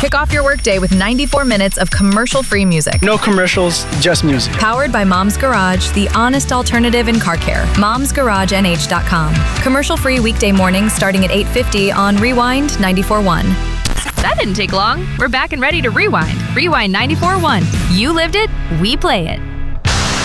Kick off your workday with 94 minutes of commercial-free music. No commercials, just music. Powered by Mom's Garage, the honest alternative in car care. Mom'sGarageNH.com. Commercial-free weekday mornings starting at 8:50 on Rewind 94.1. That didn't take long. We're back and ready to rewind. Rewind 94.1. You lived it, we play it.